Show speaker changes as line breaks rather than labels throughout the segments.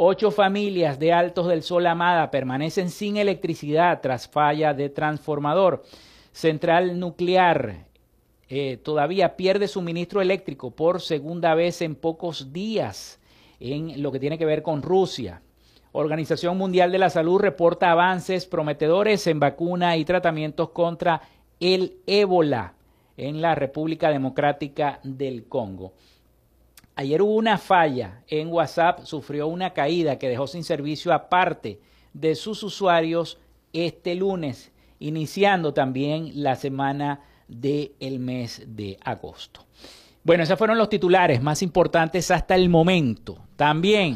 8 familias de Altos del Sol Amada permanecen sin electricidad tras falla de transformador. Central nuclear todavía pierde suministro eléctrico por segunda vez en pocos días en lo que tiene que ver con Rusia. Organización Mundial de la Salud reporta avances prometedores en vacuna y tratamientos contra el ébola en la República Democrática del Congo. Ayer hubo una falla en WhatsApp, sufrió una caída que dejó sin servicio a parte de sus usuarios este lunes, iniciando también la semana del mes de agosto. Bueno, esos fueron los titulares más importantes hasta el momento. También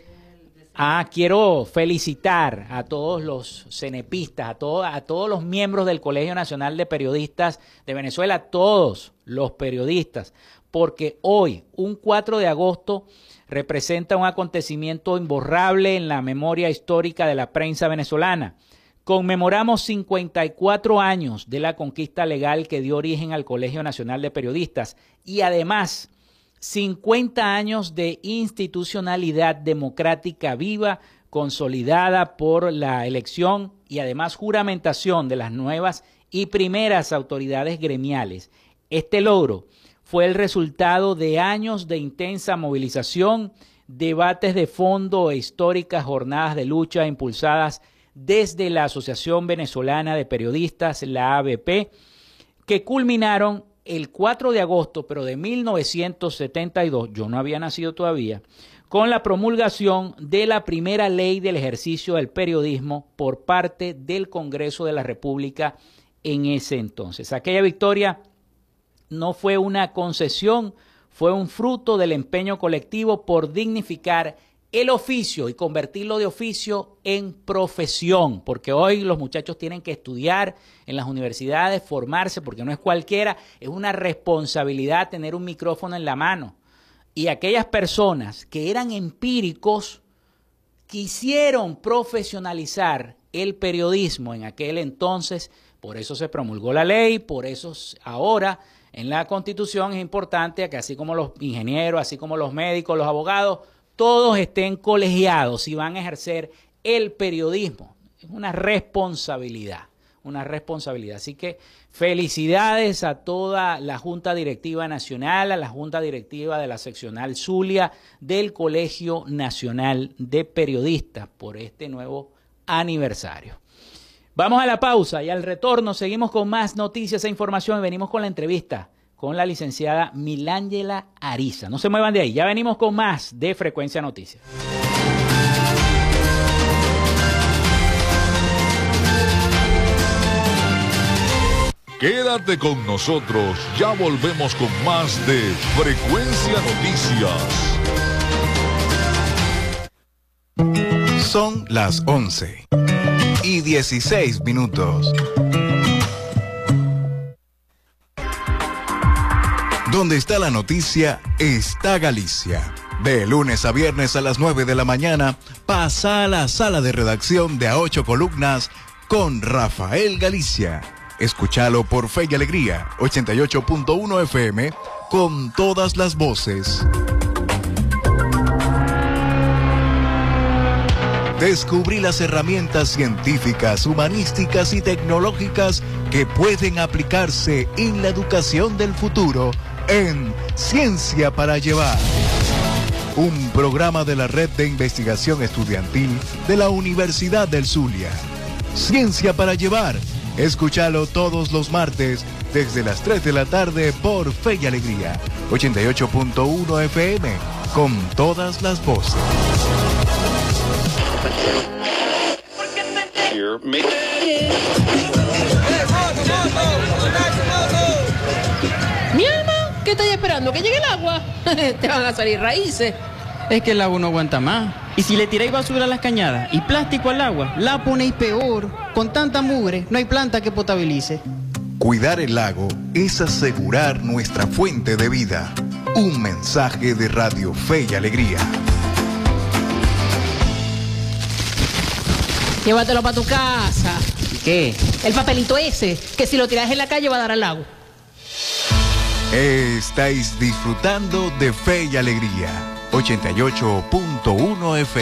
quiero felicitar a todos los cenepistas, a todos los miembros del Colegio Nacional de Periodistas de Venezuela, todos los periodistas, porque hoy, un 4 de agosto, representa un acontecimiento imborrable en la memoria histórica de la prensa venezolana. Conmemoramos 54 años de la conquista legal que dio origen al Colegio Nacional de Periodistas y además 50 años de institucionalidad democrática viva, consolidada por la elección y además juramentación de las nuevas y primeras autoridades gremiales. Este logro fue el resultado de años de intensa movilización, debates de fondo e históricas jornadas de lucha impulsadas desde la Asociación Venezolana de Periodistas, la AVP, que culminaron el 4 de agosto, pero de 1972, yo no había nacido todavía, con la promulgación de la primera ley del ejercicio del periodismo por parte del Congreso de la República en ese entonces. Aquella victoria no fue una concesión, fue un fruto del empeño colectivo por dignificar el oficio y convertirlo de oficio en profesión, porque hoy los muchachos tienen que estudiar en las universidades, formarse, porque no es cualquiera, es una responsabilidad tener un micrófono en la mano. Y aquellas personas que eran empíricos quisieron profesionalizar el periodismo en aquel entonces, por eso se promulgó la ley, por eso ahora en la Constitución es importante que así como los ingenieros, así como los médicos, los abogados, todos estén colegiados y van a ejercer el periodismo. Es una responsabilidad, una responsabilidad. Así que felicidades a toda la Junta Directiva Nacional, a la Junta Directiva de la Seccional Zulia del Colegio Nacional de Periodistas por este nuevo aniversario. Vamos a la pausa y al retorno seguimos con más noticias e información y venimos con la entrevista con la licenciada Milángela Ariza. No se muevan de ahí, ya venimos con más de Frecuencia Noticias.
Quédate con nosotros, ya volvemos con más de Frecuencia Noticias.
Son las 11:16. Donde está la noticia, está Galicia. De lunes a viernes a las 9 de la mañana, pasa a la sala de redacción de A Ocho Columnas con Rafael Galicia. Escúchalo por Fe y Alegría, 88.1 FM, con todas las voces. Descubrí las herramientas científicas, humanísticas y tecnológicas que pueden aplicarse en la educación del futuro en Ciencia para Llevar. Un programa de la Red de Investigación Estudiantil de la Universidad del Zulia. Ciencia para Llevar. Escúchalo todos los martes desde las 3 de la tarde por Fe y Alegría, 88.1 FM, con todas las voces.
Mi alma, ¿qué estás esperando? ¿Que llegue el agua? Te van a salir raíces.
Es que el agua no aguanta más. Y si le tiráis basura a las cañadas y plástico al agua, la ponéis peor. Con tanta mugre, no hay planta que potabilice.
Cuidar el lago es asegurar nuestra fuente de vida. Un mensaje de Radio Fe y Alegría.
Llévatelo para tu casa.
¿Qué?
El papelito ese, que si lo tiras en la calle va a dar al lago.
Estáis disfrutando de Fe y Alegría, 88.1 FM.